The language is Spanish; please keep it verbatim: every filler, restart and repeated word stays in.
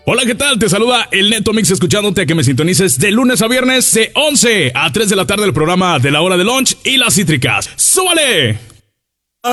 Hola, ¿qué tal? Te saluda el Neto Mix, escuchándote a que me sintonices de lunes a viernes de once a tres de la tarde el programa de la hora de lunch y las cítricas. ¡Súbale!